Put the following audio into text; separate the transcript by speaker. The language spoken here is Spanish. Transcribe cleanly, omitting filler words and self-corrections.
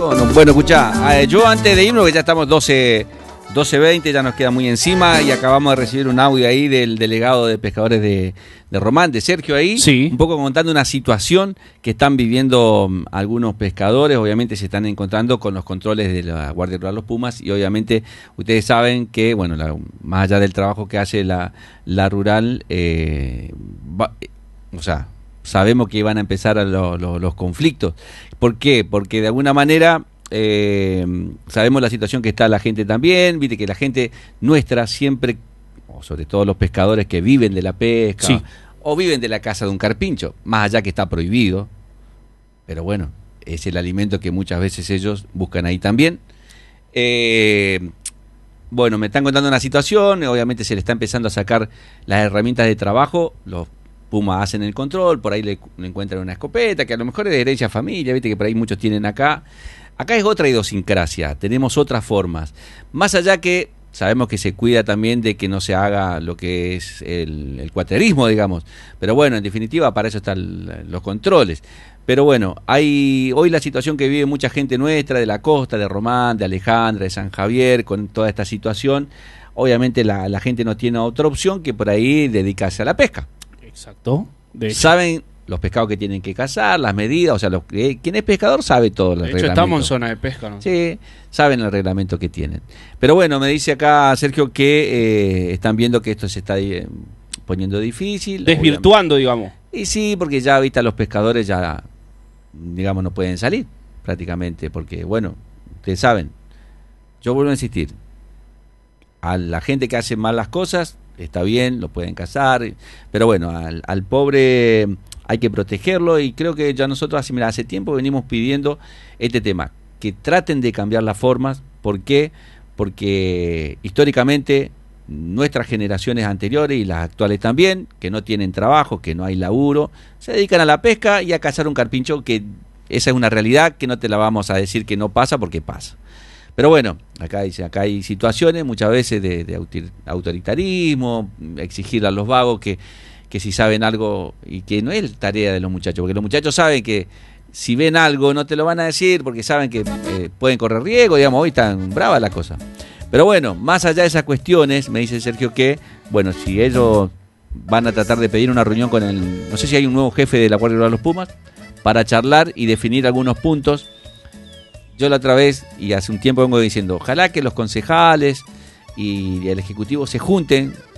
Speaker 1: Bueno, escuchá, yo antes de irnos, que ya estamos 12:20, ya nos queda muy encima y acabamos de recibir un audio ahí del delegado de pescadores de Román, de Sergio ahí,
Speaker 2: sí,
Speaker 1: un poco contando una situación que están viviendo algunos pescadores. Obviamente se están encontrando con los controles de la Guardia Rural Los Pumas y obviamente ustedes saben que, bueno, más allá del trabajo que hace la rural, sabemos que van a empezar los conflictos. ¿Por qué? Porque de alguna manera sabemos la situación que está la gente también, viste que la gente nuestra siempre, sobre todo los pescadores que viven de la pesca,
Speaker 2: sí,
Speaker 1: o viven de la caza de un carpincho, más allá que está prohibido, pero bueno, es el alimento que muchas veces ellos buscan ahí también. Bueno, me están contando una situación, obviamente se le está empezando a sacar las herramientas de trabajo, los Pumas hacen el control, por ahí le encuentran una escopeta, que a lo mejor es de herencia familia, viste que por ahí muchos tienen acá. Acá es otra idiosincrasia, tenemos otras formas. Más allá que sabemos que se cuida también de que no se haga lo que es el cuatrerismo, digamos. Pero bueno, en definitiva, para eso están los controles. Pero bueno, hay hoy la situación que vive mucha gente nuestra, de la costa, de Román, de Alejandra, de San Javier, con toda esta situación. Obviamente la gente no tiene otra opción que por ahí dedicarse a la pesca.
Speaker 2: Exacto. De hecho,
Speaker 1: saben los pescados que tienen que cazar, las medidas, o sea, quien es pescador sabe todo el reglamento.
Speaker 2: De hecho, estamos en zona de pesca, ¿no?
Speaker 1: Sí, saben el reglamento que tienen. Pero bueno, me dice acá Sergio que están viendo que esto se está poniendo difícil.
Speaker 2: Desvirtuando, digamos.
Speaker 1: Y sí, porque ya ahorita los pescadores ya, digamos, no pueden salir prácticamente, porque bueno, ustedes saben, yo vuelvo a insistir, a la gente que hace mal las cosas, está bien, lo pueden cazar, pero bueno, al pobre hay que protegerlo y creo que ya nosotros hace tiempo venimos pidiendo este tema, que traten de cambiar las formas. ¿Por qué? Porque históricamente nuestras generaciones anteriores y las actuales también, que no tienen trabajo, que no hay laburo, se dedican a la pesca y a cazar un carpincho, que esa es una realidad que no te la vamos a decir que no pasa, porque pasa. Pero bueno, acá hay situaciones muchas veces de autoritarismo, exigir a los vagos que si saben algo, y que no es tarea de los muchachos, porque los muchachos saben que si ven algo no te lo van a decir porque saben que pueden correr riesgo, digamos, hoy están bravas las cosas. Pero bueno, más allá de esas cuestiones, me dice Sergio que, bueno, si ellos van a tratar de pedir una reunión con no sé si hay un nuevo jefe de la Guardia Rural de los Pumas, para charlar y definir algunos puntos. Yo la otra vez, y hace un tiempo vengo diciendo, ojalá que los concejales y el Ejecutivo se junten